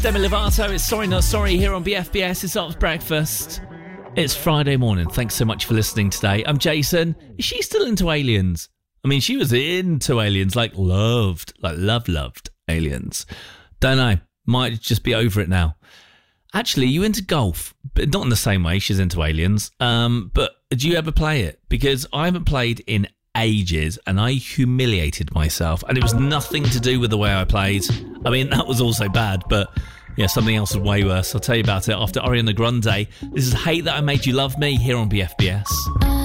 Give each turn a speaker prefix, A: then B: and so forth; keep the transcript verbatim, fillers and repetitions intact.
A: Demi Lovato, it's Sorry Not Sorry here on B F B S. It's Ops Breakfast. It's Friday morning. Thanks so much for listening today. I'm Jason. Is she still into aliens? I mean, she was into aliens, like loved, like love, loved aliens. Don't know. Might just be over it now. Actually, you into golf? But not in the same way. She's into aliens. Um, but do you ever play it? Because I haven't played in ages and I humiliated myself. And it was nothing to do with the way I played. I mean, that was also bad, but yeah, something else was way worse. I'll tell you about it after Ariana Grande. This is Hate That I Made You Love Me here on B F B S.